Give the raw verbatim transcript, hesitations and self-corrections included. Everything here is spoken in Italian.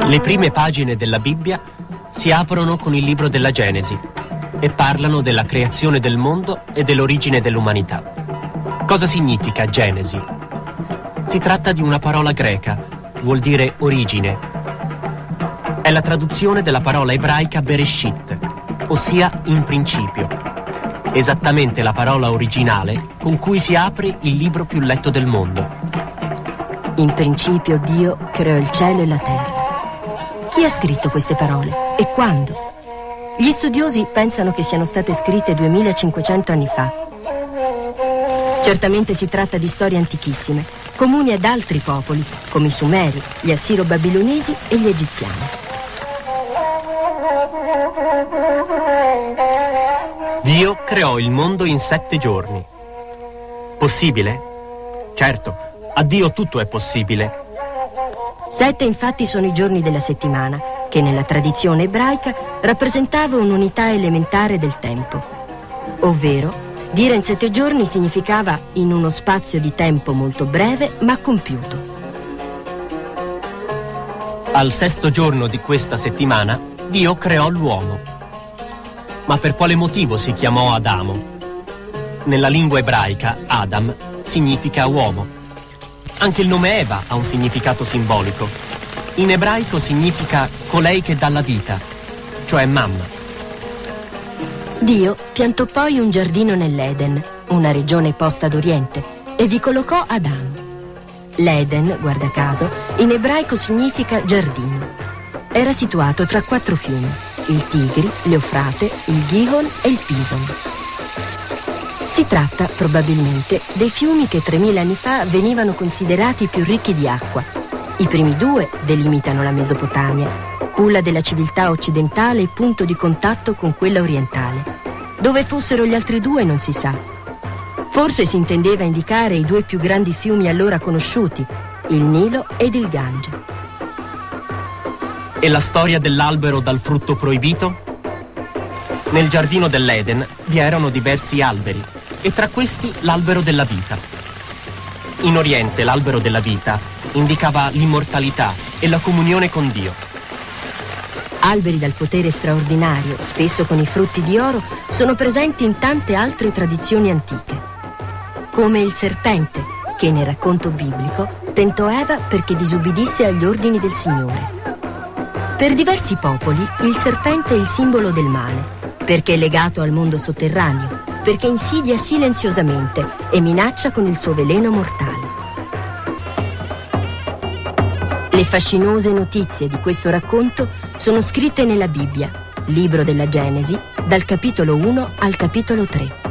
Le prime pagine della Bibbia si aprono con il libro della Genesi e parlano della creazione del mondo e dell'origine dell'umanità. Cosa significa Genesi? Si tratta di una parola greca, vuol dire origine. È la traduzione della parola ebraica Bereshit, ossia in principio. Esattamente la parola originale con cui si apre il libro più letto del mondo. In principio Dio creò il cielo e la terra. Chi ha scritto queste parole e quando? Gli studiosi pensano che siano state scritte duemilacinquecento anni fa. Certamente si tratta di storie antichissime, comuni ad altri popoli, come i Sumeri, gli Assiro-Babilonesi e gli Egiziani. Dio creò il mondo in sette giorni. Possibile? Certo, a Dio tutto è possibile. Sette infatti sono i giorni della settimana, che nella tradizione ebraica rappresentava un'unità elementare del tempo. Ovvero, dire in sette giorni significava in uno spazio di tempo molto breve ma compiuto. Al sesto giorno di questa settimana, Dio creò l'uomo. Ma per quale motivo si chiamò Adamo? Nella lingua ebraica, Adam significa uomo. Anche il nome Eva ha un significato simbolico. In ebraico significa colei che dà la vita, cioè mamma. Dio piantò poi un giardino nell'Eden, una regione posta ad oriente, e vi collocò Adamo. L'Eden, guarda caso, in ebraico significa giardino. Era situato tra quattro fiumi, il Tigri, l'Eufrate, il Gihon e il Pison. Si tratta, probabilmente, dei fiumi che tremila anni fa venivano considerati più ricchi di acqua. I primi due delimitano la Mesopotamia, culla della civiltà occidentale e punto di contatto con quella orientale. Dove fossero gli altri due non si sa. Forse si intendeva indicare i due più grandi fiumi allora conosciuti, il Nilo ed il Gange. E la storia dell'albero dal frutto proibito? Nel giardino dell'Eden vi erano diversi alberi, e tra questi l'albero della vita. In Oriente l'albero della vita indicava l'immortalità e la comunione con Dio. Alberi dal potere straordinario, spesso con i frutti di oro, sono presenti in tante altre tradizioni antiche. Come il serpente, che nel racconto biblico tentò Eva perché disubbidisse agli ordini del Signore. Per diversi popoli il serpente è il simbolo del male, perché è legato al mondo sotterraneo, perché insidia silenziosamente e minaccia con il suo veleno mortale. Le fascinose notizie di questo racconto sono scritte nella Bibbia, libro della Genesi, dal capitolo uno al capitolo tre.